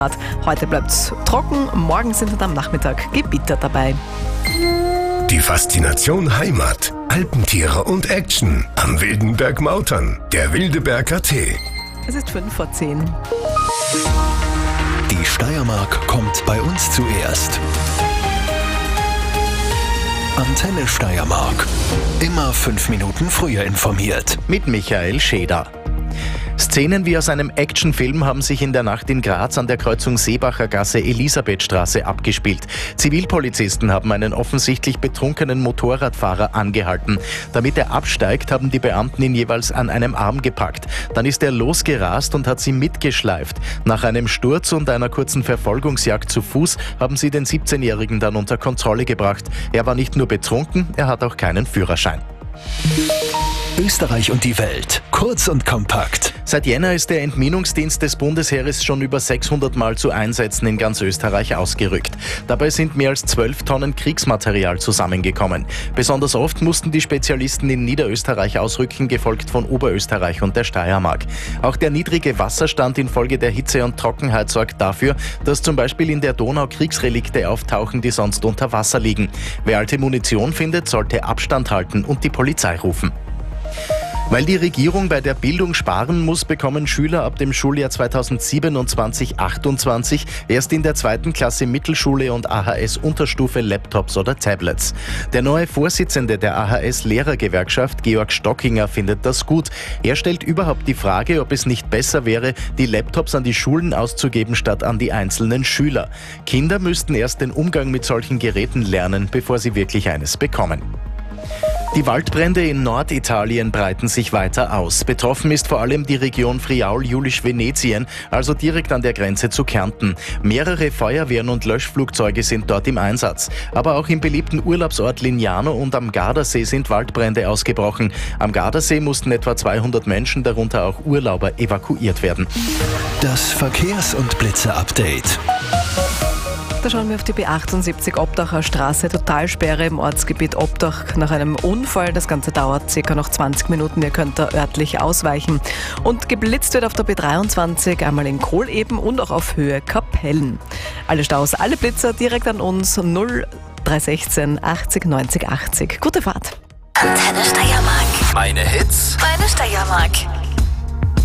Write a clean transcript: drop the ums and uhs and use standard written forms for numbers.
Heute bleibt es trocken, morgen sind dann am Nachmittag Gewitter dabei. Die Faszination Heimat, Alpentiere und Action am Wildenberg Mautern. Der Wildeberg AT. Es ist 5:10. Die Steiermark kommt bei uns zuerst. Antenne Steiermark. Immer 5 Minuten früher informiert. Mit Michael Scheder. Szenen wie aus einem Actionfilm haben sich in der Nacht in Graz an der Kreuzung Seebacher Gasse Elisabethstraße abgespielt. Zivilpolizisten haben einen offensichtlich betrunkenen Motorradfahrer angehalten. Damit er absteigt, haben die Beamten ihn jeweils an einem Arm gepackt. Dann ist er losgerast und hat sie mitgeschleift. Nach einem Sturz und einer kurzen Verfolgungsjagd zu Fuß haben sie den 17-Jährigen dann unter Kontrolle gebracht. Er war nicht nur betrunken, er hat auch keinen Führerschein. Österreich und die Welt. Kurz und kompakt. Seit Jänner ist der Entminungsdienst des Bundesheeres schon über 600 Mal zu Einsätzen in ganz Österreich ausgerückt. Dabei sind mehr als 12 Tonnen Kriegsmaterial zusammengekommen. Besonders oft mussten die Spezialisten in Niederösterreich ausrücken, gefolgt von Oberösterreich und der Steiermark. Auch der niedrige Wasserstand infolge der Hitze und Trockenheit sorgt dafür, dass zum Beispiel in der Donau Kriegsrelikte auftauchen, die sonst unter Wasser liegen. Wer alte Munition findet, sollte Abstand halten und die Polizei rufen. Weil die Regierung bei der Bildung sparen muss, bekommen Schüler ab dem Schuljahr 2027/28 erst in der 2. Klasse Mittelschule und AHS-Unterstufe Laptops oder Tablets. Der neue Vorsitzende der AHS-Lehrergewerkschaft, Georg Stockinger, findet das gut. Er stellt überhaupt die Frage, ob es nicht besser wäre, die Laptops an die Schulen auszugeben, statt an die einzelnen Schüler. Kinder müssten erst den Umgang mit solchen Geräten lernen, bevor sie wirklich eines bekommen. Die Waldbrände in Norditalien breiten sich weiter aus. Betroffen ist vor allem die Region Friaul-Julisch-Venetien, also direkt an der Grenze zu Kärnten. Mehrere Feuerwehren und Löschflugzeuge sind dort im Einsatz. Aber auch im beliebten Urlaubsort Lignano und am Gardasee sind Waldbrände ausgebrochen. Am Gardasee mussten etwa 200 Menschen, darunter auch Urlauber, evakuiert werden. Das Verkehrs- und Blitzer-Update. Da schauen wir auf die B78 Obdacher Straße, Totalsperre im Ortsgebiet Obdach nach einem Unfall. Das Ganze dauert circa noch 20 Minuten, ihr könnt da örtlich ausweichen. Und geblitzt wird auf der B23, einmal in Kohleben und auch auf Höhe Kapellen. Alle Staus, alle Blitzer direkt an uns 0316 80 90 80. Gute Fahrt. Antenne Steiermark. Meine Hits. Meine Steiermark.